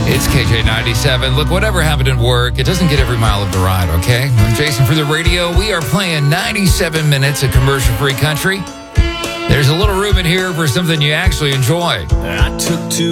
It's KJ97. Look, whatever happened at work, it doesn't get every mile of the ride, okay? I'm Jason for the radio. We are playing 97 minutes of commercial-free country. There's a little room in here for something you actually enjoy. I took two